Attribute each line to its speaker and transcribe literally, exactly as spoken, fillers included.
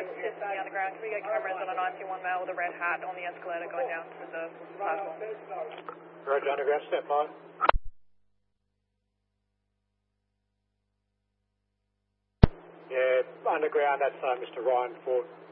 Speaker 1: It's the underground. Can we get cameras on a ninety-one male with a red hat on the escalator going down to the platform?
Speaker 2: Roger, underground, step by. Yeah, underground, that's uh, Mister Ryan Ford.